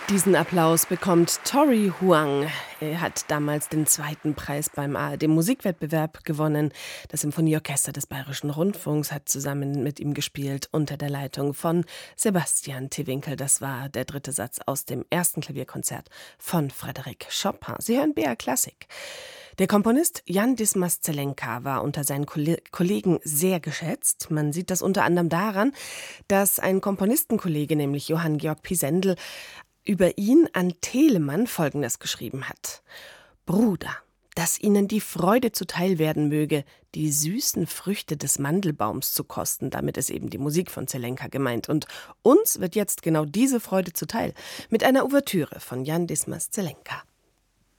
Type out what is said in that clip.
Diesen Applaus bekommt Tori Huang. Er hat damals den 2. Preis beim ARD-Musikwettbewerb gewonnen. Das Symphonieorchester des Bayerischen Rundfunks hat zusammen mit ihm gespielt, unter der Leitung von Sebastian Tewinkel. Das war der 3. Satz aus dem 1. Klavierkonzert von Frédéric Chopin. Sie hören BR Klassik. Der Komponist Jan Dismas Zelenka war unter seinen Kollegen sehr geschätzt. Man sieht das unter anderem daran, dass ein Komponistenkollege, nämlich Johann Georg Pisendel, über ihn an Telemann Folgendes geschrieben hat: Bruder, dass Ihnen die Freude zuteil werden möge, die süßen Früchte des Mandelbaums zu kosten. Damit ist eben die Musik von Zelenka gemeint. Und uns wird jetzt genau diese Freude zuteil mit einer Ouvertüre von Jan Dismas Zelenka.